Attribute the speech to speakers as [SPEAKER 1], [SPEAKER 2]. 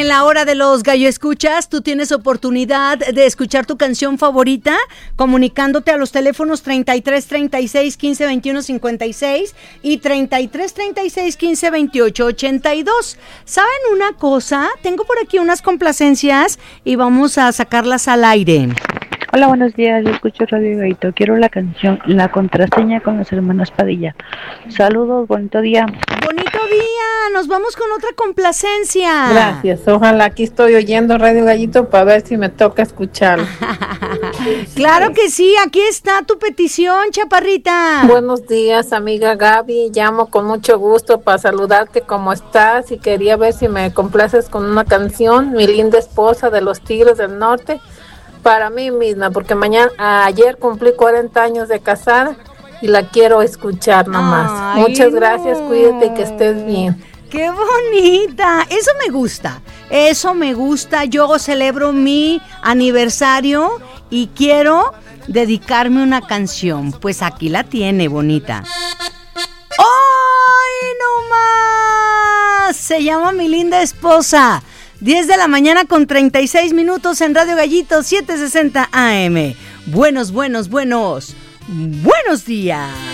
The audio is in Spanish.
[SPEAKER 1] la hora de los gallo escuchas, tú tienes oportunidad de escuchar tu canción favorita comunicándote a los teléfonos 33 36 15 21 56 y 33 36 15 28 82. ¿Saben una cosa? Tengo por aquí unas complacencias y vamos a sacarlas al aire.
[SPEAKER 2] Hola, buenos días, yo escucho Radio Gallito. Quiero la canción La Contraseña con los hermanos Padilla. Saludos, bonito día.
[SPEAKER 1] Bonito día, nos vamos con otra complacencia.
[SPEAKER 3] Gracias, ojalá aquí estoy oyendo Radio Gallito para ver si me toca escucharlo.
[SPEAKER 1] Claro que sí, aquí está tu petición, chaparrita.
[SPEAKER 3] Buenos días, amiga Gaby, llamo con mucho gusto para saludarte, ¿cómo estás? Y quería ver si me complaces con una canción, Mi linda esposa de los Tigres del Norte, para mí misma, porque ayer cumplí 40 años de casada y la quiero escuchar nomás.
[SPEAKER 1] Ay,
[SPEAKER 3] muchas gracias, cuídate y que estés bien.
[SPEAKER 1] ¡Qué bonita! Eso me gusta. Yo celebro mi aniversario y quiero dedicarme una canción. Pues aquí la tiene, bonita. ¡Ay, no más! Se llama Mi linda esposa. 10 de la mañana con 36 minutos en Radio Gallito 760 AM. Buenos días.